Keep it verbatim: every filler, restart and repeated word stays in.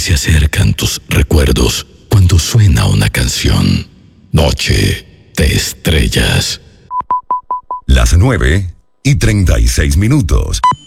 se acercan tus recuerdos cuando suena una canción. Noche de estrellas. Las nueve y treinta y seis minutos.